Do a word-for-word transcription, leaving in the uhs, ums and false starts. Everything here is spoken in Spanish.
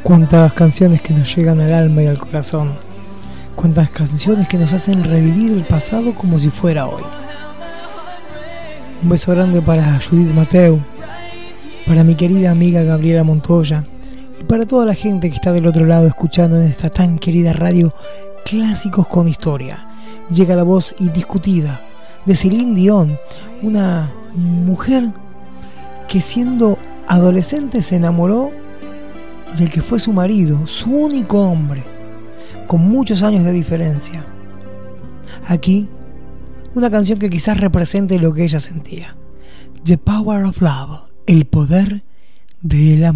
Cuántas canciones que nos llegan al alma y al corazón. Cuántas canciones que nos hacen revivir el pasado como si fuera hoy. Un beso grande para Judith Mateu, para mi querida amiga Gabriela Montoya y para toda la gente que está del otro lado escuchando en esta tan querida radio Clásicos con Historia. Llega la voz indiscutida de Celine Dion, una mujer que siendo adolescente se enamoró del que fue su marido, su único hombre, con muchos años de diferencia. Aquí, una canción que quizás represente lo que ella sentía. The Power of Love, el poder del amor.